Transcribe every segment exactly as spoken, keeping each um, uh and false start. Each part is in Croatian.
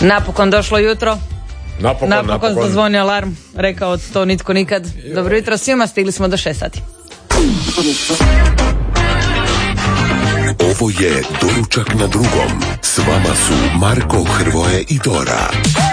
Napokon došlo jutro. Napokon, napokon, napokon. zazvonio alarm, rekao to nitko nikad. Dobro jutro svima, stigli smo do šest sati. Ovo je Doručak na drugom. S vama su Marko, Hrvoje i Dora.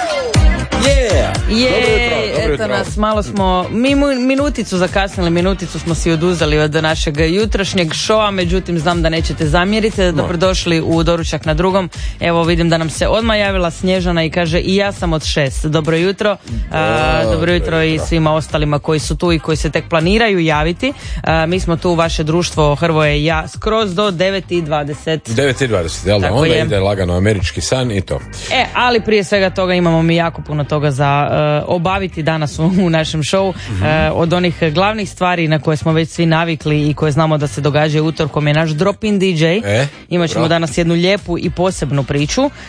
Yeah. Je, Dobro jutro, dobro eto jutro. nas, malo smo mi mu- minuticu zakasnili, minuticu smo si oduzeli od našeg jutrašnjeg šoa, međutim znam da nećete zamjeriti. Dobrodošli u Doručak na drugom. Evo vidim da nam se odmah javila Snježana i kaže i ja sam od šest. Dobro jutro. A, dobro jutro i svima ostalima koji su tu i koji se tek planiraju javiti. A, mi smo tu, vaše društvo Hrvoje i ja, skroz do devet i dvadeset. devet i dvadeset, jel da? Tako Onda je. ide lagano američki san i to. E, ali prije svega toga imamo mi jako puno toga za uh, obaviti danas u, u našem showu. Uh, od onih glavnih stvari na koje smo već svi navikli i koje znamo da se događaju utorkom je naš drop-in D J. E, Imat ćemo dobro. danas jednu lijepu i posebnu priču. Uh,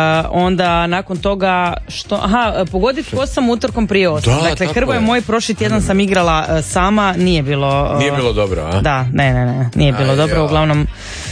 onda nakon toga što... Aha, pogoditi tko sam utorkom prije osam. Da, Dakle, tako Hrvoje je. moj prošli tjedan sam igrala uh, sama, nije bilo... uh, Nije bilo dobro, a? Da, ne, ne, ne, nije bilo Aj, dobro, ja. uglavnom...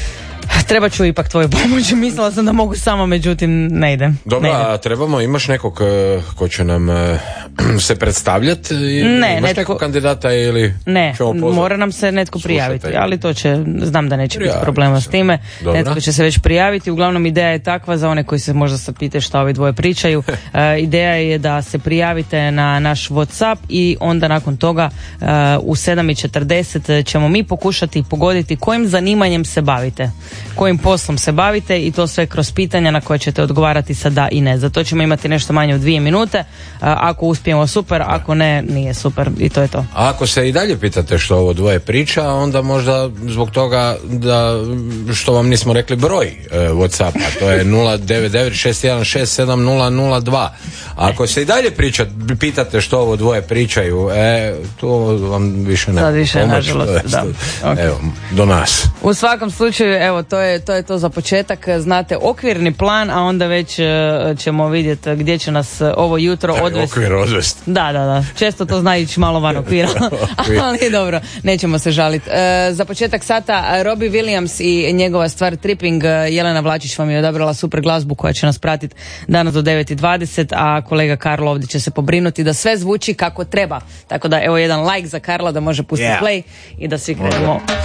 Treba ću ipak tvoju pomoć, mislila sam da mogu sama, međutim ne ide. Dobro, ne ide. a trebamo, imaš nekog eh, ko će nam eh, se predstavljati? Ne, imaš netko- nekog kandidata ili Ne, ćemo pozvati? mora nam se netko prijaviti, Slušatelj. ali to će, znam da neće biti Prijaviti problema se. s time. Dobro. Netko će se već prijaviti, uglavnom ideja je takva za one koji se možda sad pitaju šta ovi dvoje pričaju. E, ideja je da se prijavite na naš WhatsApp i onda nakon toga e, u sedam i četrdeset ćemo mi pokušati pogoditi kojim zanimanjem se bavite, kojim poslom se bavite i to sve kroz pitanja na koje ćete odgovarati sa da i ne. Za to ćemo imati nešto manje od dvije minute. E, ako uspijemo super, ako ne, nije super i to je to. A ako se i dalje pitate što ovo dvoje priča, onda možda zbog toga da što vam nismo rekli broj e, WhatsAppa, to je nula devet devet šest jedan šest sedam nula nula dva. A ako se i dalje pričat, pitate što ovo dvoje pričaju, e, to vam više ne Sad mogu više, pomoći, nažalost, to je- da. Ok. Evo, do nas. U svakom slučaju, evo, to je, to je to za početak. Znate, okvirni plan, a onda već e, ćemo vidjeti gdje će nas e, ovo jutro odvesti. Okvir odvest. Da, da, da. Često to zna ići malo van okvira. Ali dobro, nećemo se žaliti. E, za početak sata Robbie Williams i njegova stvar Tripping. Jelena Vlačić vam je odabrala super glazbu koja će nas pratiti danas do devet i dvadeset, a kolega Karlo ovdje će se pobrinuti da sve zvuči kako treba. Tako da evo jedan like za Karla da može pustiti Yeah. play i da svi krenemo